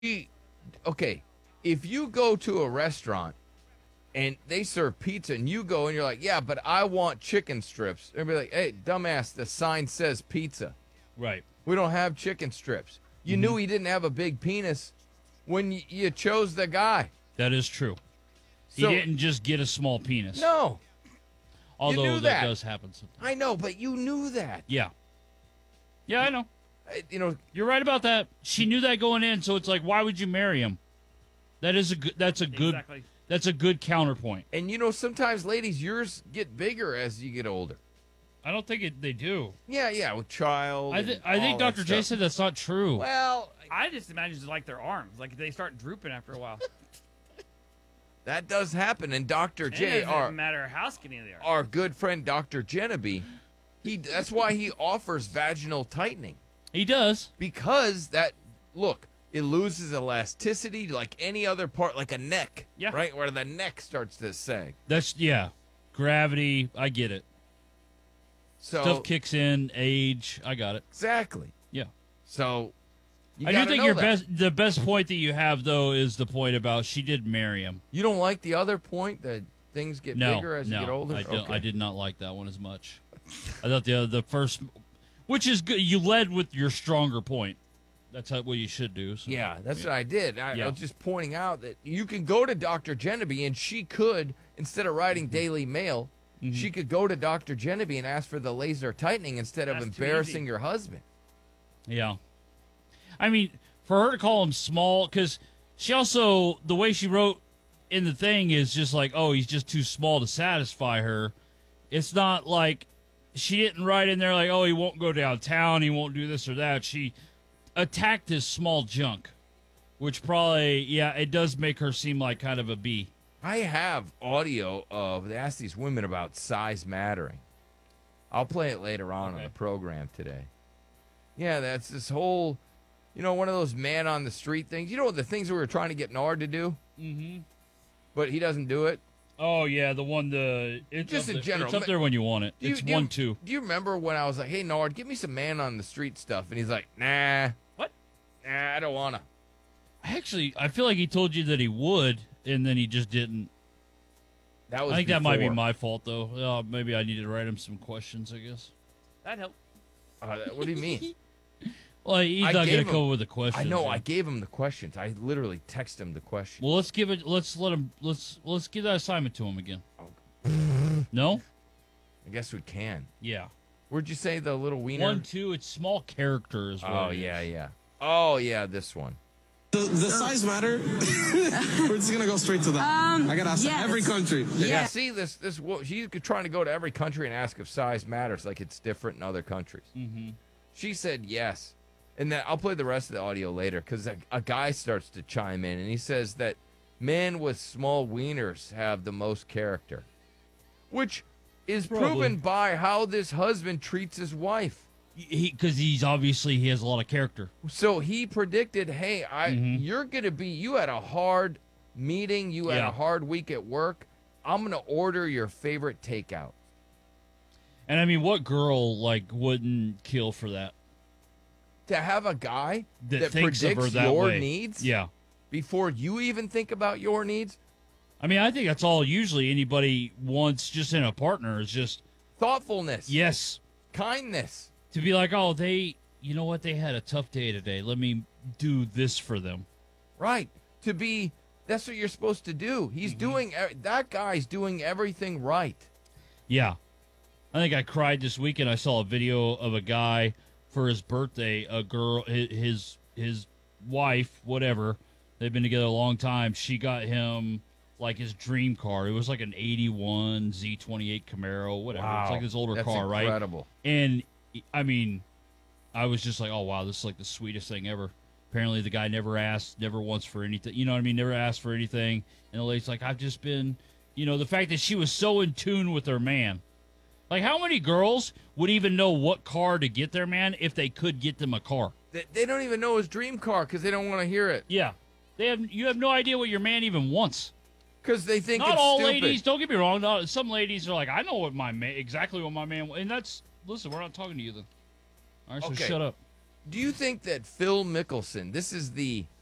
Okay, if you go to a restaurant and they serve pizza and you go and you're like, yeah, but I want chicken strips. They'll be like, hey, dumbass, the sign says pizza. Right. We don't have chicken strips. You knew he didn't have a big penis when you chose the guy. That is true. So, He didn't just get a small penis. No, Although knew that that. does happen sometimes. I know, but you knew that. Yeah. Yeah, I know. You know, You're right about that. She knew that going in, so it's like, why would you marry him? That's a good Exactly. that's a good counterpoint. and you know, sometimes ladies, yours get bigger as you get older. I don't think they do. Yeah, with child. I think Dr. J said that's not true. Well, I just imagine it's like their arms. Like they start drooping after a while. that does happen. And Dr. J, It doesn't matter how skinny they are. our good friend Dr. Genevieve, that's why he offers vaginal tightening. He does. Because it loses elasticity like any other part, like a neck. Yeah. Right? Where the neck starts to sag. That's gravity. I get it. So Stuff kicks in, age. I got it. exactly. Yeah. So you I do gotta think know that. the best point that you have though is the point about she did marry him. You don't like the other point that things get bigger as you get older? I did not like that one as much. I thought the first, which is good. You led with your stronger point. That's what you should do. So. Yeah, that's what I did. I Yeah. was just pointing out that you can go to Dr. Genevieve and she could, instead of writing Daily Mail, she could go to Dr. Genevieve and ask for the laser tightening instead of That's too embarrassing easy. your husband. Yeah. I mean, for her to call him small, because she also, the way she wrote in the thing is just like, oh, he's just too small to satisfy her. It's not like she didn't write in there like, oh, he won't go downtown, he won't do this or that. She attacked his small junk, which probably, it does make her seem like kind of a B. I have audio of they ask these women about size mattering. I'll play it later on Okay. the program today. Yeah, that's this whole, one of those man on the street things. You know the things we were trying to get Nard to do, but he doesn't do it. Oh, yeah, the one, it's Just up in there- general. It's up there when you want it. It's 1-2. Do you remember when I was like, "Hey Nard, give me some man on the street stuff," and he's like, "Nah, What? I don't wanna." Actually, I feel like he told you that he would, and then he just didn't. That was. I think that might be before. my fault, though. Maybe I need to write him some questions, I guess. That helped. What do you mean? Well, he's I not gave going to him- come up with the questions. I know. yeah. I gave him the questions. I literally texted him the questions. Well, let's give it. Let's let him. Let's give that assignment to him again. No. I guess we can. Yeah. Where'd you say the little wiener? 1-2. It's small characters. Oh yeah. Oh yeah, this one. The size matter? We're just gonna go straight to that. I gotta ask yes. every country. Yeah. See this. She's trying to go to every country and ask if size matters, like it's different in other countries. Mm-hmm. She said yes, and then I'll play the rest of the audio later because a guy starts to chime in and he says that men with small wieners have the most character, which is proven by how this husband treats his wife. Because he has a lot of character. So he predicted, hey, you're going to be, you had a hard meeting, you had Yeah. a hard week at work. I'm going to order your favorite takeout. And I mean, what girl wouldn't kill for that? To have a guy that thinks of her predicts that your way. needs Yeah. before you even think about your needs, I mean, I think that's all usually anybody wants just in a partner is just thoughtfulness, yes, kindness. to be like, oh, you know what, they had a tough day today. Let me do this for them. Right. That's what you're supposed to do. He's doing, that guy's doing everything right. Yeah. I think I cried this weekend. I saw a video of a guy for his birthday, a girl, his wife, whatever, they've been together a long time. She got him his dream car. It was like an 81 Z28 Camaro, whatever. Wow. It's like this older That's car, right? incredible. And I mean, I was just like, oh, wow, this is like the sweetest thing ever. Apparently the guy never asked, never once for anything. You know what I mean? Never asked for anything. And the lady's like, I've just been, the fact that she was so in tune with her man. Like, how many girls would even know what car to get their man if they could get them a car? They don't even know his dream car because they don't want to hear it. Yeah. You have no idea what your man even wants. Because they think Not it's all stupid. ladies, don't get me wrong. No, some ladies are like, I know what exactly what my man wants. And listen, we're not talking to you then. All right, so Okay. shut up. Do you think that Phil Mickelson, this is the